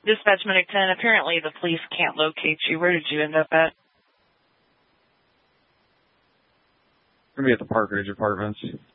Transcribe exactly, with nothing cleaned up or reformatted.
Dispatch Medic ten, apparently the police can't locate you. Where did you end up at? Gonna be at the Park Ridge Apartments.